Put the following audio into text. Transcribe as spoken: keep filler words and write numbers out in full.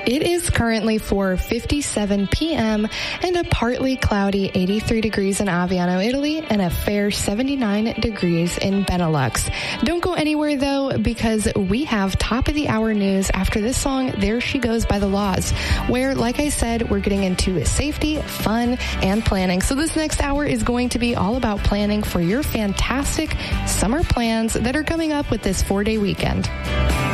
It is currently four fifty-seven p.m. and a partly cloudy eighty-three degrees in Aviano, Italy, and a fair seventy-nine degrees in Benelux. Don't go anywhere, though, because we have top of the hour news after this song, There She Goes by the Laws, where, like I said, we're getting into safety, fun, and planning. So this next hour is going to be all about planning for your fantastic summer plans that are coming up with this four-day weekend.